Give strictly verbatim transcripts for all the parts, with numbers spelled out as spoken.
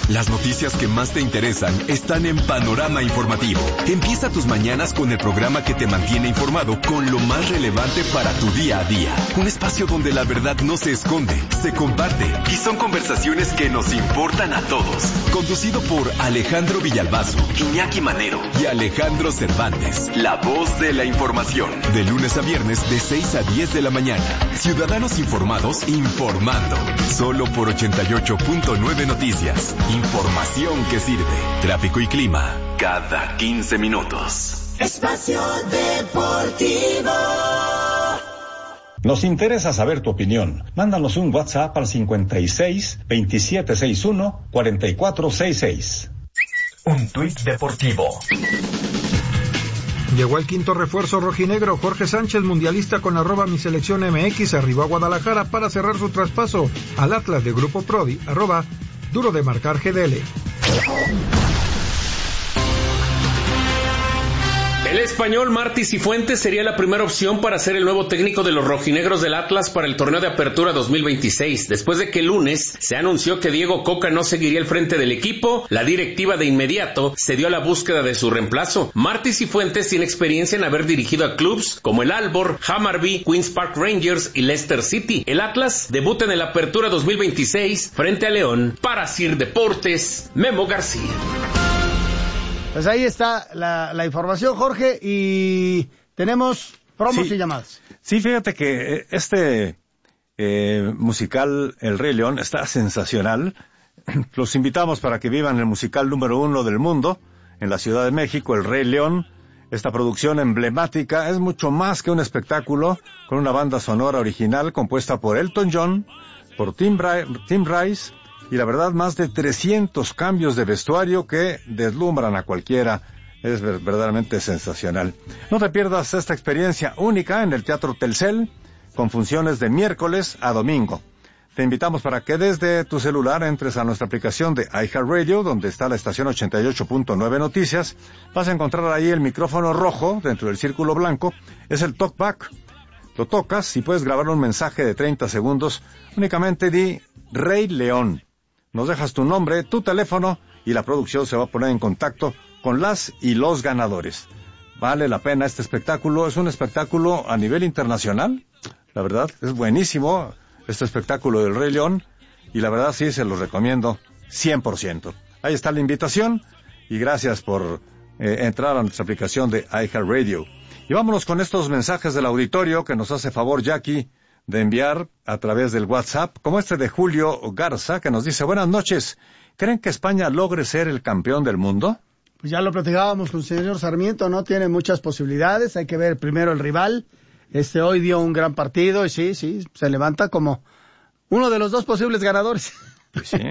Las noticias que más te interesan están en Panorama Informativo. Empieza tus mañanas con el programa que te mantiene informado con lo más relevante para tu día a día. Un espacio donde la verdad no se esconde, se comparte y son conversaciones que nos importan a todos. Conducido por Alejandro Villalbazo, Iñaki Manero y Alejandro Cervantes. La voz de la información. De lunes a viernes de seis a diez de la mañana. Ciudadanos informados informando. Solo por ochenta y ocho punto nueve Noticias. Información que sirve. Tráfico y clima cada quince minutos. Espacio Deportivo. Nos interesa saber tu opinión. Mándanos un WhatsApp al cincuenta y seis, veintisiete sesenta y uno, cuarenta y cuatro sesenta y seis. Un tuit deportivo. Llegó el quinto refuerzo rojinegro. Jorge Sánchez, mundialista con arroba mi selección M X, arribó a Guadalajara para cerrar su traspaso al Atlas de Grupo Prodi, arroba duro de marcar G D L. El español Martí Cifuentes sería la primera opción para ser el nuevo técnico de los rojinegros del Atlas para el torneo de apertura dos mil veintiséis. Después de que el lunes se anunció que Diego Coca no seguiría al frente del equipo, la directiva de inmediato se dio a la búsqueda de su reemplazo. Martí Cifuentes tiene experiencia en haber dirigido a clubes como el Aalborg, Hammarby, Queens Park Rangers y Leicester City. El Atlas debuta en el apertura dos mil veintiséis frente a León. Para Sir Deportes, Memo García. Pues ahí está la, la información, Jorge, y tenemos promos sí, y llamadas. Sí, fíjate que este eh, musical El Rey León está sensacional. Los invitamos para que vivan el musical número uno del mundo en la Ciudad de México, El Rey León. Esta producción emblemática es mucho más que un espectáculo, con una banda sonora original compuesta por Elton John, por Tim, Bri- Tim Rice, y la verdad más de trescientos cambios de vestuario que deslumbran a cualquiera. Es verdaderamente sensacional. No te pierdas esta experiencia única en el Teatro Telcel, con funciones de miércoles a domingo. Te invitamos para que desde tu celular entres a nuestra aplicación de iHeartRadio, donde está la estación ochenta y ocho punto nueve Noticias. Vas a encontrar ahí el micrófono rojo dentro del círculo blanco. Es el TalkBack. Lo tocas y puedes grabar un mensaje de treinta segundos. Únicamente di Rey León. Nos dejas tu nombre, tu teléfono y la producción se va a poner en contacto con las y los ganadores. Vale la pena este espectáculo, es un espectáculo a nivel internacional. La verdad, es buenísimo este espectáculo del Rey León y la verdad sí se los recomiendo cien por ciento. Ahí está la invitación y gracias por eh, entrar a nuestra aplicación de iHeartRadio. Y vámonos con estos mensajes del auditorio que nos hace favor Jackie de enviar a través del WhatsApp, como este de Julio Garza, que nos dice: buenas noches, ¿creen que España logre ser el campeón del mundo? Pues ya lo platicábamos con el señor Sarmiento, ¿no? Tiene muchas posibilidades, hay que ver primero el rival. Este hoy dio un gran partido y sí, sí, se levanta como uno de los dos posibles ganadores. Pues sí.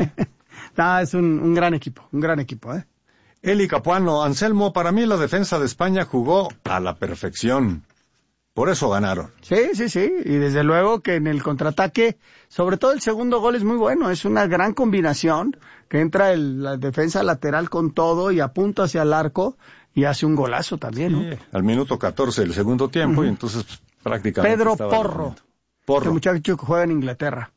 No, es un, un gran equipo, un gran equipo, ¿eh? Eli Capuano: Anselmo, para mí la defensa de España jugó a la perfección. Por eso ganaron. Sí, sí, sí, y desde luego que en el contraataque, sobre todo el segundo gol es muy bueno, es una gran combinación, que entra el, la defensa lateral con todo y apunta hacia el arco y hace un golazo también, ¿no? Sí, al minuto catorce del segundo tiempo, uh-huh. Y entonces pues, prácticamente Pedro estaba Porro, Porro, este muchacho que juega en Inglaterra.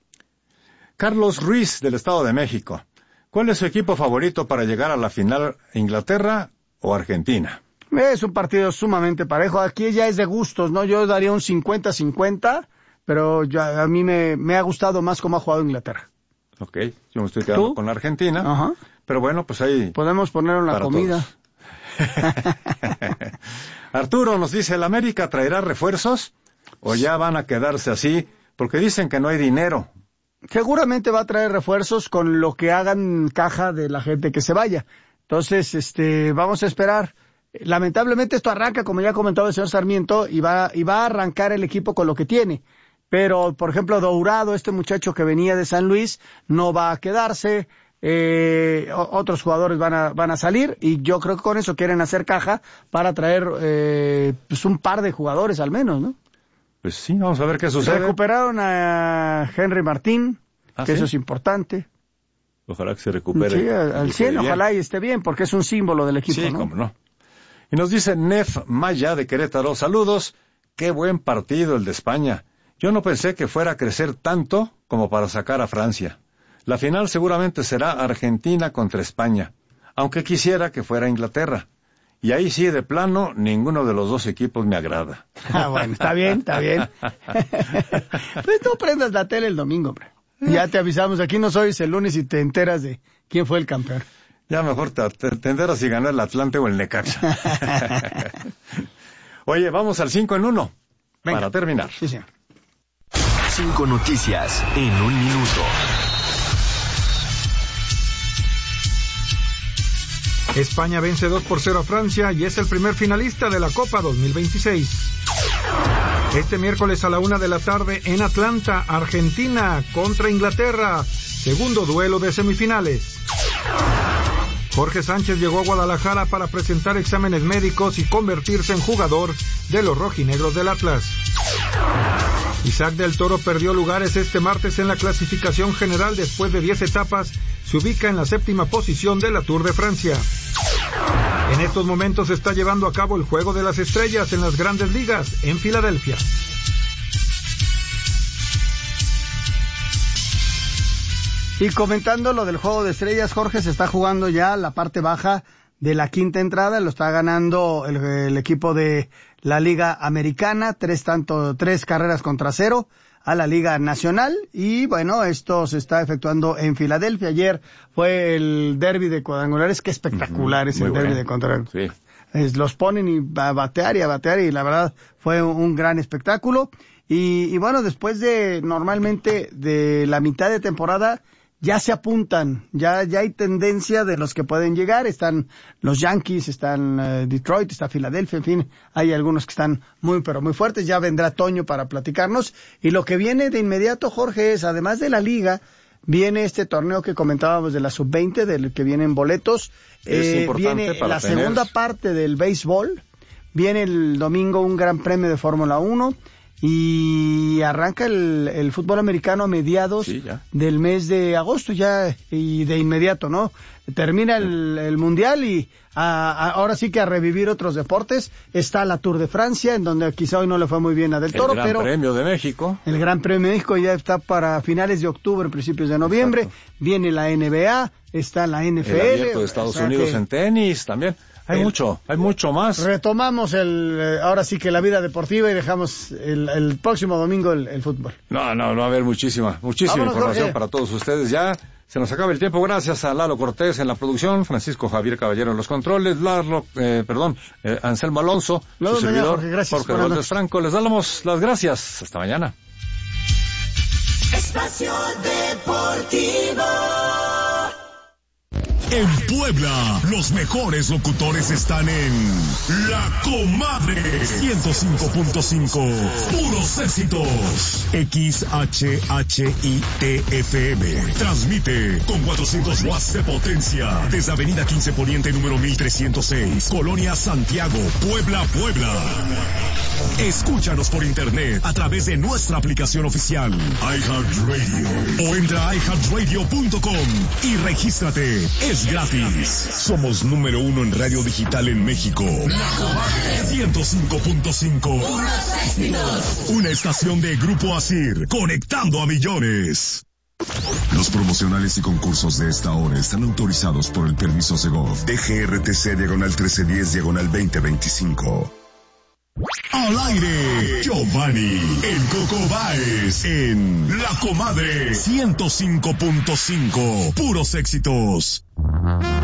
Carlos Ruiz, del Estado de México: ¿cuál es su equipo favorito para llegar a la final, Inglaterra o Argentina? Es un partido sumamente parejo. Aquí ya es de gustos, ¿no? Yo daría un cincuenta cincuenta, pero ya, a mí me, me ha gustado más cómo ha jugado Inglaterra. Ok, yo me estoy quedando ¿Tú? con la Argentina. Ajá. Pero bueno, pues ahí... podemos ponerlo en la comida. Arturo nos dice: ¿el América traerá refuerzos o ya van a quedarse así? Porque dicen que no hay dinero. Seguramente va a traer refuerzos con lo que hagan caja de la gente que se vaya. Entonces, este, vamos a esperar. Lamentablemente esto arranca, como ya comentaba el señor Sarmiento, y va, y va a arrancar el equipo con lo que tiene. Pero, por ejemplo, Dourado, este muchacho que venía de San Luis, no va a quedarse. Eh, otros jugadores van a, van a salir, y yo creo que con eso quieren hacer caja para traer eh, pues un par de jugadores al menos, ¿no? Pues sí, vamos a ver qué sucede. Recuperaron a Henry Martín, ¿Ah, que sí? eso es importante. Ojalá que se recupere. Sí, al cien, ojalá y esté bien, porque es un símbolo del equipo, sí, ¿no? cómo no. Y nos dice Nef Maya de Querétaro: saludos, qué buen partido el de España. Yo no pensé que fuera a crecer tanto como para sacar a Francia. La final seguramente será Argentina contra España, aunque quisiera que fuera Inglaterra. Y ahí sí, de plano, ninguno de los dos equipos me agrada. Ah, bueno, está bien, está bien. Pues tú prendas la tele el domingo, hombre. Ya te avisamos, aquí nos oyes el lunes y te enteras de quién fue el campeón. Ya mejor te, te, te enteras si ganó el Atlante o el Necaxa. Oye, vamos al cinco en uno. Venga. Para terminar. Sí, señor. Cinco noticias en un minuto. España vence dos por cero a Francia y es el primer finalista de la Copa dos mil veintiséis. Este miércoles a la una de la tarde en Atlanta, Argentina contra Inglaterra, segundo duelo de semifinales. Jorge Sánchez llegó a Guadalajara para presentar exámenes médicos y convertirse en jugador de los rojinegros del Atlas. Isaac del Toro perdió lugares este martes en la clasificación general después de diez etapas, se ubica en la séptima posición de la Tour de Francia. En estos momentos se está llevando a cabo el Juego de las Estrellas en las Grandes Ligas en Filadelfia. Y comentando lo del Juego de Estrellas, Jorge, se está jugando ya la parte baja de la quinta entrada, lo está ganando el, el equipo de la Liga Americana, tres tanto, tres carreras contra cero a la Liga Nacional, y bueno, esto se está efectuando en Filadelfia. Ayer fue el derbi de cuadrangulares, qué espectacular uh-huh, es el bueno. derbi de cuadrangulares. Sí. Es, los ponen y a batear y a batear, y la verdad fue un, un gran espectáculo. Y, y bueno, después de normalmente de la mitad de temporada, ya se apuntan, ya ya hay tendencia de los que pueden llegar. Están los Yankees, están uh, Detroit, está Filadelfia, en fin, hay algunos que están muy pero muy fuertes. Ya vendrá Toño para platicarnos. Y lo que viene de inmediato, Jorge, es, además de la liga, viene este torneo que comentábamos de la sub veinte, del que vienen boletos. Es eh, importante viene para la tener... segunda parte del béisbol. Viene el domingo un gran premio de Fórmula uno. Y arranca el, el fútbol americano a mediados sí, del mes de agosto, ya, y de inmediato, ¿no? Termina el, el Mundial y a, a, ahora sí que a revivir otros deportes. Está la Tour de Francia, en donde quizá hoy no le fue muy bien a Del Toro, pero... El Gran Premio de México. El Gran Premio de México ya está para finales de octubre, principios de noviembre. Exacto. Viene la N B A, está la N F L. El Abierto de Estados o sea Unidos que... en tenis también. Hay el, mucho, hay mucho más. Retomamos el, eh, ahora sí que la vida deportiva y dejamos el, el próximo domingo el, el fútbol. No, no, no va a haber muchísima, muchísima Vámonos, información Jorge. Para todos ustedes. Ya se nos acaba el tiempo. Gracias a Lalo Cortés en la producción, Francisco Javier Caballero en los controles, Lalo, eh, perdón, eh, Anselmo Alonso, Luego su servidor, Jorge, gracias, Jorge Valdés Franco. Les damos las gracias. Hasta mañana. Espacio Deportivo. En Puebla, los mejores locutores están en La Comadre ciento cinco punto cinco. Puros éxitos. X H H I T F M. Transmite con cuatrocientos watts de potencia desde Avenida quince Poniente número mil trescientos seis, Colonia Santiago, Puebla, Puebla. Escúchanos por internet a través de nuestra aplicación oficial iHeartRadio o entra a i heart radio punto com y regístrate. Es gratis. Somos número uno en radio digital en México. La Comadre ciento cinco punto cinco. Una estación de Grupo Asir, conectando a millones. Los promocionales y concursos de esta hora están autorizados por el permiso Segov D G R T C diagonal trece diez diagonal veinte veinticinco. Al aire, Giovanni, el Coco Báez, en La Comadre ciento cinco punto cinco. Puros éxitos.